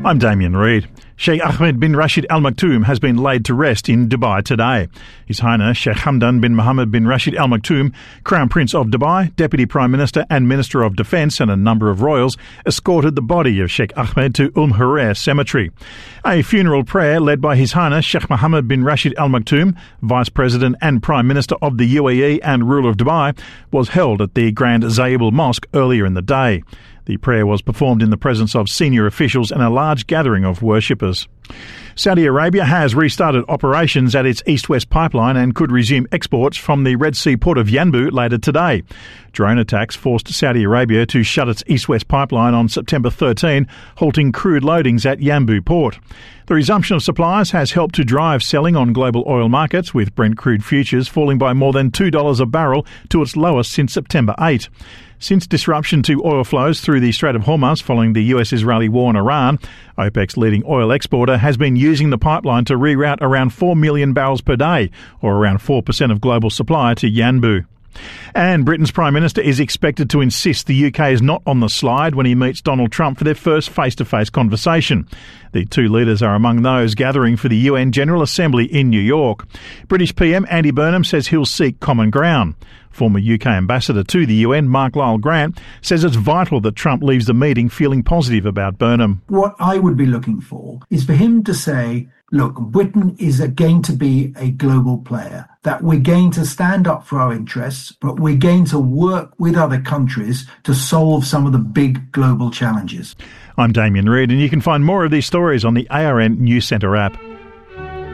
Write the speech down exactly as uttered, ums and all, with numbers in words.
I'm Damien Reid. Sheikh Ahmed bin Rashid Al Maktoum has been laid to rest in Dubai today. His Highness Sheikh Hamdan bin Mohammed bin Rashid Al Maktoum, Crown Prince of Dubai, Deputy Prime Minister and Minister of Defence, and a number of royals escorted the body of Sheikh Ahmed to Umm Hurair Cemetery. A funeral prayer led by His Highness Sheikh Mohammed bin Rashid Al Maktoum, Vice President and Prime Minister of the U A E and ruler of Dubai, was held at the Grand Zayebul Mosque earlier in the day. The prayer was performed in the presence of senior officials and a large gathering of worshippers. Saudi Arabia has restarted operations at its East-West pipeline and could resume exports from the Red Sea port of Yanbu later today. Drone attacks forced Saudi Arabia to shut its East-West pipeline on September thirteenth, halting crude loadings at Yanbu port. The resumption of supplies has helped to drive selling on global oil markets, with Brent crude futures falling by more than two dollars a barrel to its lowest since September eighth. Since disruption to oil flows through the Strait of Hormuz following the U S-Israeli war in Iran, OPEC's leading oil exporter has been using the pipeline to reroute around four million barrels per day, or around four percent of global supply, to Yanbu. And Britain's Prime Minister is expected to insist the U K is not on the slide when he meets Donald Trump for their first face-to-face conversation. The two leaders are among those gathering for the U N General Assembly in New York. British P M Andy Burnham says he'll seek common ground. Former U K Ambassador to the U N, Mark Lyle Grant, says it's vital that Trump leaves the meeting feeling positive about Burnham. What I would be looking for is for him to say, look, Britain is going to be a global player, that we're going to stand up for our interests, but we're going to work with other countries to solve some of the big global challenges. I'm Damien Reid, and you can find more of these stories on the A R N News Centre app.